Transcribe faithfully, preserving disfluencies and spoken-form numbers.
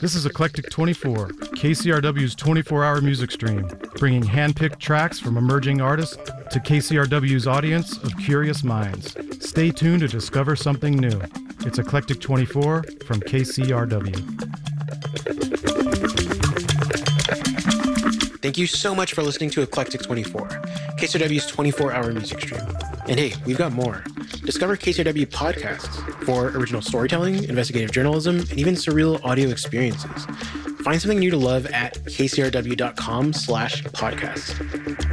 This is Eclectic twenty-four, K C R W's twenty-four hour music stream, bringing hand-picked tracks from emerging artists to K C R W's audience of curious minds. Stay tuned to discover something new. It's Eclectic twenty-four from K C R W. Thank you so much for listening to Eclectic twenty-four, K C R W's twenty-four hour music stream. And hey, we've got more. Discover K C R W podcasts for original storytelling, investigative journalism, and even surreal audio experiences. Find something new to love at kcrw.com slash podcasts.